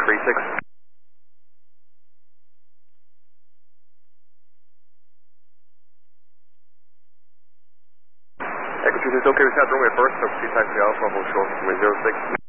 36. Echo 2 is okay with South runway first, so 2 taxi Alpha, hold short, runway 06.